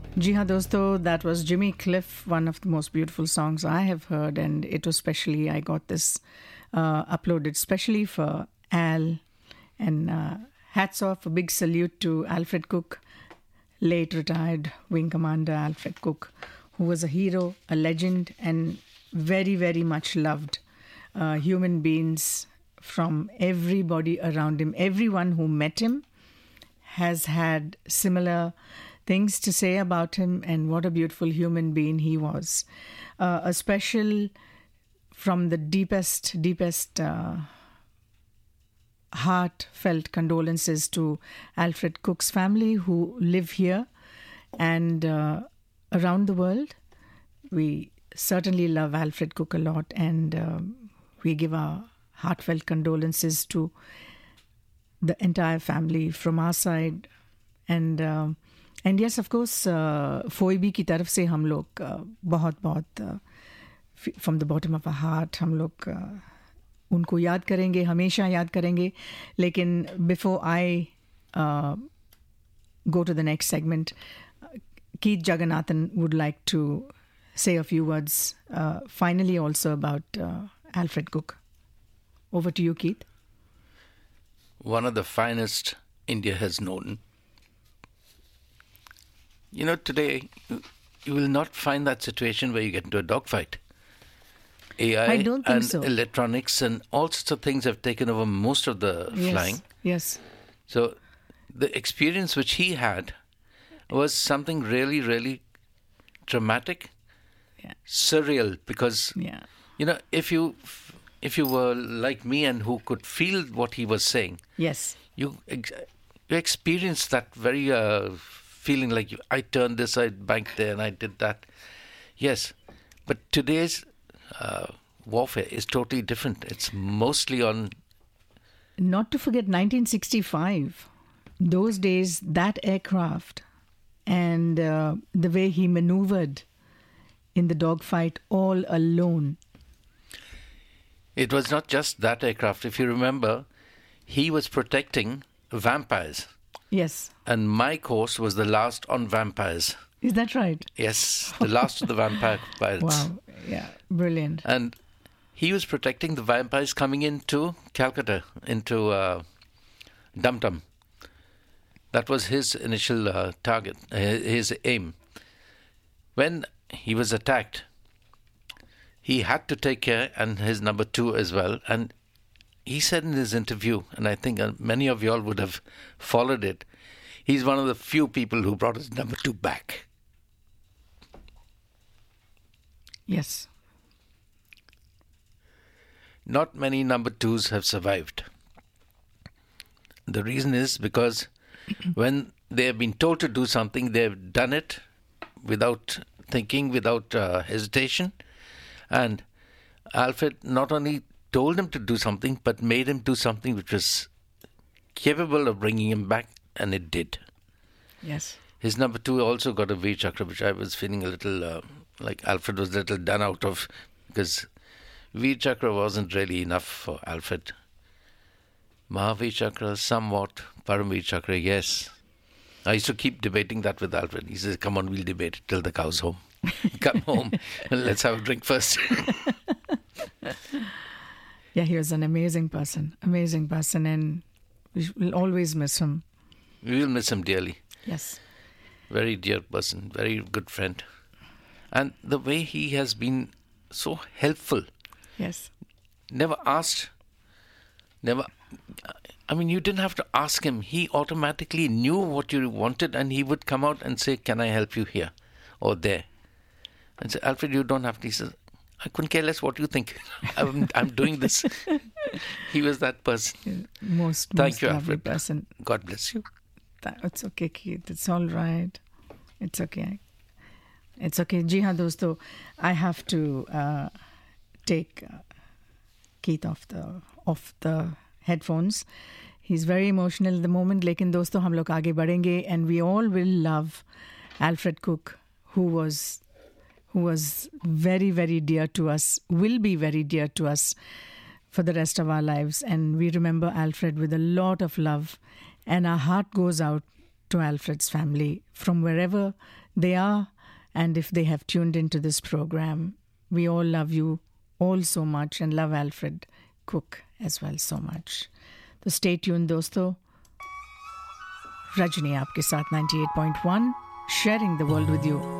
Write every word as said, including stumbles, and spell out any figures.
जी हाँ दोस्तों, that was Jimmy Cliff, one of the most beautiful songs I have heard, and it was specially, I got this uh, uploaded specially for Al, and uh, hats off, a big salute to Alfred Cook, late retired Wing Commander Alfred Cook, who was a hero, a legend, and very, very much loved uh, human beings from everybody around him. Everyone who met him has had similar things to say about him, and what a beautiful human being he was. Uh, a special, from the deepest, deepest uh, heartfelt condolences to Alfred Cook's family who live here and uh, around the world. We certainly love Alfred Cook a lot, and uh, we give our heartfelt condolences to the entire family from our side. And uh, and yes, of course, फोइबी की तरफ से हम लोग बहुत बहुत from the bottom of our heart हम लोग उनको याद करेंगे, हमेशा याद करेंगे. लेकिन before I uh, go to the next segment, Keith Jagannathan would like to say a few words uh, finally also about uh, Alfred Cook. Over to you, Keith. One of the finest India has known. You know, today, you will not find that situation where you get into a dogfight. A I I don't think and so. electronics and all sorts of things have taken over most of the Yes, flying. yes. So the experience which he had was something really, really dramatic, Yeah. surreal, because, Yeah. you know, if you if you were like me and who could feel what he was saying, Yes. you, ex- you experienced that very uh, feeling like you, I turned this, I banked there, and I did that. Yes, but today's uh, warfare is totally different. It's mostly on. Not to forget nineteen sixty-five. Those days, that aircraft and uh, the way he maneuvered in the dogfight all alone. It was not just that aircraft. If you remember, he was protecting vampires. Yes. And my course was the last on vampires. Is that right? Yes, the last of the vampire pilots. Wow. Yeah. Brilliant. And he was protecting the vampires coming into Calcutta, into uh, Dum Dum. That was his initial uh, target, uh, his aim. When he was attacked, he had to take care, and his number two as well. And he said in his interview, and I think uh, many of you all would have followed it, he's one of the few people who brought his number two back. Yes. Not many number twos have survived. The reason is because when they have been told to do something, they have done it without thinking, without uh, hesitation. And Alfred not only told him to do something, but made him do something which was capable of bringing him back, and it did. Yes. His number two also got a Veer Chakra, which I was feeling a little uh, like Alfred was a little done out of, because Veer Chakra wasn't really enough for Alfred. Mahavir Chakra, somewhat. Paramveer Chakra, yes. I used to keep debating that with Alfred. He says, come on, we'll debate it till the cow's home. Come home and let's have a drink first. Yeah, he was an amazing person. Amazing person, and we will always miss him. We will miss him dearly. Yes. Very dear person, very good friend. And the way he has been so helpful. Yes. Never asked, never, I mean, you didn't have to ask him. He automatically knew what you wanted, and he would come out and say, can I help you here or there? And say, Alfred, you don't have to. He says, I couldn't care less what you think. I'm, I'm doing this. He was that person. Most, Thank most you, lovely Alfred. person. God bless you. That, it's okay, Keith. It's all right. It's okay. It's okay. जी हाँ दोस्तों, I have to uh, take uh, Keith off the off the headphones. He's very emotional at the moment. लेकिन दोस्तों हम लोग आगे बढ़ेंगे, and we all will love Alfred Cook, who was who was very, very dear to us, will be very dear to us for the rest of our lives. And we remember Alfred with a lot of love. And our heart goes out to Alfred's family from wherever they are, and if they have tuned into this program. We all love you all so much and love Alfred Cook as well so much. So stay tuned, दोस्तों. रजनी आपके साथ ninety-eight point one, sharing the world with you.